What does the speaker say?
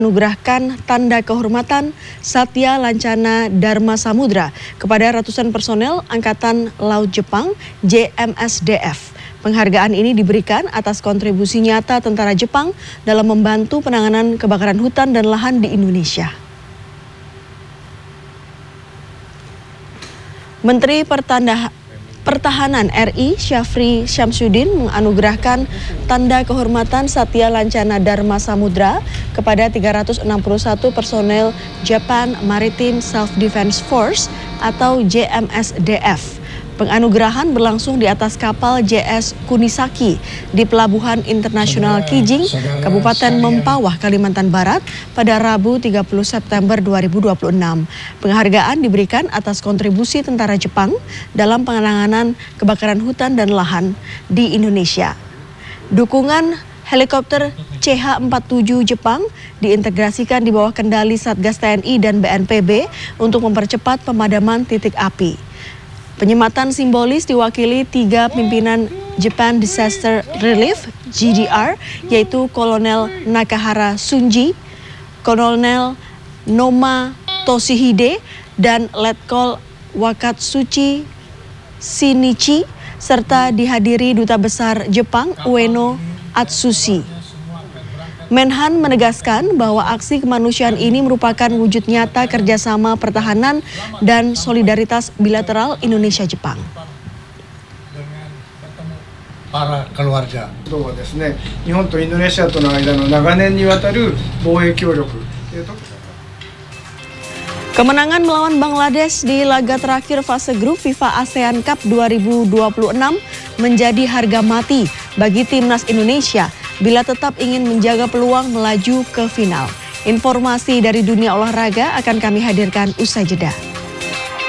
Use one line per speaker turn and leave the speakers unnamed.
anugerahkan tanda kehormatan Satya Lancana Dharma Samudra kepada ratusan personel Angkatan Laut Jepang JMSDF. Penghargaan ini diberikan atas kontribusi nyata tentara Jepang dalam membantu penanganan kebakaran hutan dan lahan di Indonesia. Menteri Pertahanan RI Syafri Syamsuddin menganugerahkan tanda kehormatan Satya Lancana Dharma Samudra kepada 361 personel Japan Maritime Self-Defense Force atau JMSDF. Penganugerahan berlangsung di atas kapal JS Kunisaki di Pelabuhan Internasional Kijing, Kabupaten Mempawah, Kalimantan Barat pada Rabu 30 September 2026. Penghargaan diberikan atas kontribusi tentara Jepang dalam penanganan kebakaran hutan dan lahan di Indonesia. Dukungan helikopter CH-47 Jepang diintegrasikan di bawah kendali Satgas TNI dan BNPB untuk mempercepat pemadaman titik api. Penyematan simbolis diwakili 3 pimpinan Japan Disaster Relief (GDR), yaitu Kolonel Nakahara Sunji, Kolonel Noma Toshihide, dan Letkol Wakatsuchi Shinichi, serta dihadiri Duta Besar Jepang Ueno Atsushi. Menhan menegaskan bahwa aksi kemanusiaan ini merupakan wujud nyata kerjasama pertahanan dan solidaritas bilateral Indonesia-Jepang.
Para keluarga.
Jepang dan Indonesia との間の長年にわたる防衛協力。
Kemenangan melawan Bangladesh di laga terakhir fase grup FIFA ASEAN Cup 2026 menjadi harga mati bagi timnas Indonesia bila tetap ingin menjaga peluang melaju ke final. Informasi dari dunia olahraga akan kami hadirkan usai jeda.